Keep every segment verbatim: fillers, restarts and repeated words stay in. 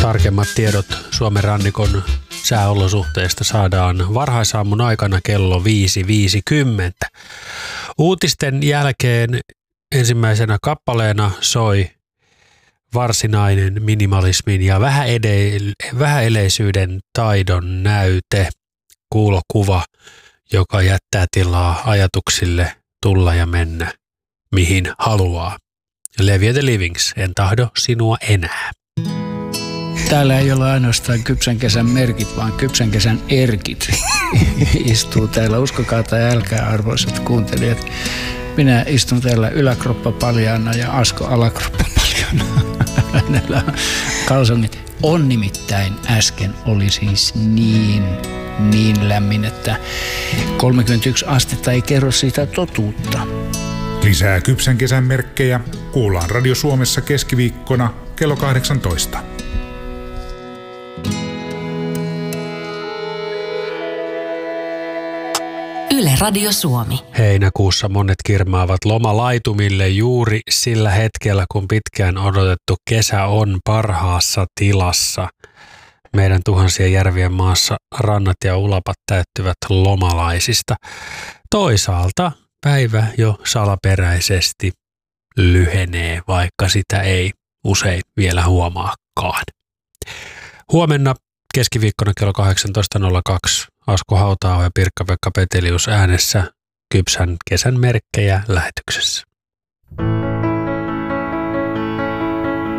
Tarkemmat tiedot Suomen rannikon sääolosuhteista saadaan varhaisaamun aikana kello viisi viisikymmentä. Uutisten jälkeen ensimmäisenä kappaleena soi varsinainen minimalismin ja vähäede- vähäeleisyyden taidon näyte, kuulokuva, joka jättää tilaa ajatuksille tulla ja mennä, mihin haluaa. Levi the Livings, en tahdo sinua enää. Täällä ei ole ainoastaan kypsän kesän merkit, vaan kypsän kesän erkit istuu täällä. Uskokaa tai älkää, arvoisat kuuntelijat. Minä istun täällä yläkroppa paljaana ja Asko alakroppa paljaana. Hänellä on kalsongit. On nimittäin äsken oli siis niin, niin lämmin, että kolmekymmentäyksi astetta ei kerro siitä totuutta. Lisää kypsän kesän merkkejä kuullaan Radio Suomessa keskiviikkona kello kahdeksantoista. Yle Radio Suomi. Heinäkuussa monet kirmaavat lomalaitumille juuri sillä hetkellä, kun pitkään odotettu kesä on parhaassa tilassa. Meidän tuhansien järvien maassa rannat ja ulapat täyttyvät lomalaisista. Toisaalta päivä jo salaperäisesti lyhenee, vaikka sitä ei usein vielä huomaakaan. Huomenna keskiviikkona kello kahdeksantoista nolla kaksi Asko Hauta-aho ja Pirkka-Pekka Petelius äänessä kypsän kesän merkkejä lähetyksessä.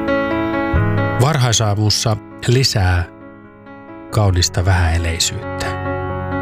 Varhaisaamussa lisää kaunista vähäeleisyyttä.